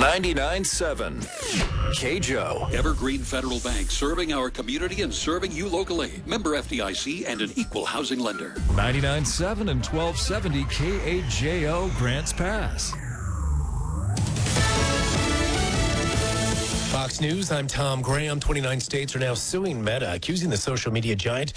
99.7 KJO. Evergreen Federal Bank, serving our community and serving you locally. Member FDIC and an equal housing lender. 99.7 and 1270 KAJO Grants Pass. Fox News, I'm Tom Graham. 29 states are now suing Meta, accusing the social media giant